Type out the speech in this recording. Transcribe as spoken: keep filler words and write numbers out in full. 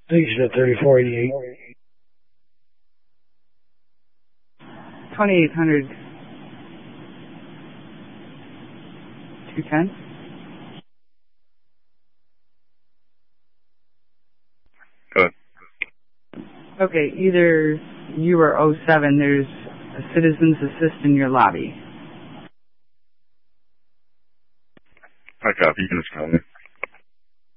I think you said thirty-four eighty-eight. twenty-eight hundred. two ten? Good. Okay, either you or oh seven, there's a citizen's assist in your lobby. I copy. You can just tell me.